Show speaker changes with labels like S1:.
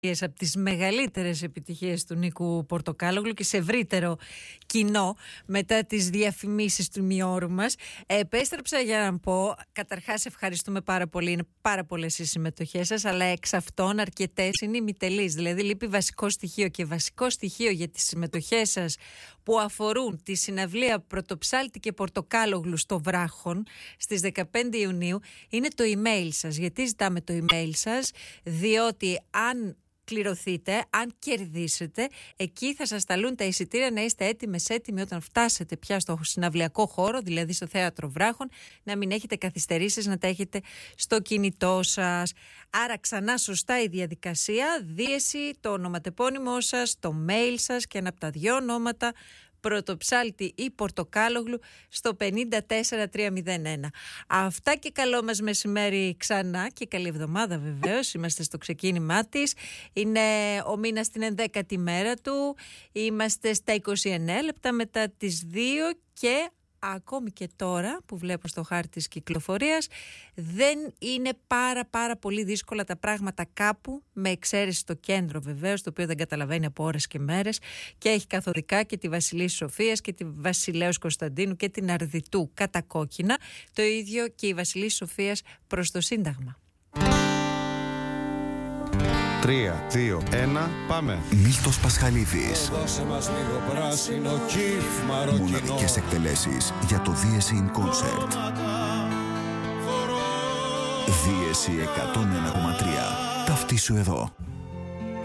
S1: από τις μεγαλύτερες επιτυχίες του Νίκου Πορτοκάλογλου και σε ευρύτερο κοινό μετά τις διαφημίσεις του ημιώρου μας. Επέστρεψα για να πω, καταρχάς ευχαριστούμε πάρα πολύ, είναι πάρα πολλές οι συμμετοχές σας, αλλά εξ αυτών αρκετές είναι ημιτελείς, δηλαδή λείπει βασικό στοιχείο, και βασικό στοιχείο για τις συμμετοχές σας που αφορούν τη συναυλία Πρωτοψάλτη και Πορτοκάλογλου στο Βράχον στις 15 Ιουνίου είναι το email σας. Γιατί ζητάμε το email σας? Διότι αν κληρωθείτε, αν κερδίσετε, εκεί θα σας σταλούν τα εισιτήρια να είστε έτοιμοι όταν φτάσετε πια στο συναυλιακό χώρο, δηλαδή στο Θέατρο Βράχων, να μην έχετε καθυστερήσεις, να τα έχετε στο κινητό σας. Άρα ξανά σωστά η διαδικασία, δίεση, το ονοματεπώνυμό σας, το mail σας και ένα από τα δύο ονόματα, Πρωτοψάλτη ή Πορτοκάλογλου, στο 54301. Αυτά και καλό μας μεσημέρι ξανά και καλή εβδομάδα βεβαίως. Είμαστε στο ξεκίνημά της. Είναι ο μήνας στην 11η μέρα του. Είμαστε στα 29 λεπτά μετά τις 2 και ακόμη και τώρα που βλέπω στο χάρτη της κυκλοφορίας δεν είναι πάρα πολύ δύσκολα τα πράγματα κάπου, με εξαίρεση το κέντρο βεβαίως, το οποίο δεν καταλαβαίνει από ώρες και μέρες και έχει καθοδικά και τη Βασιλής Σοφίας και τη Βασιλέως Κωνσταντίνου και την Αρδιτού κατά κόκκινα, το ίδιο και η Βασιλής Σοφίας προς το Σύνταγμα.
S2: 3, 2, 1, πάμε.
S3: Μίλτος Πασχαλίδης.
S4: Δώσε μας λίγο πράσινο κύφ
S3: Μοναδικές εκτελέσεις για το Δίεση in Concert. Δίεση 101,3. Ταυτίσου εδώ.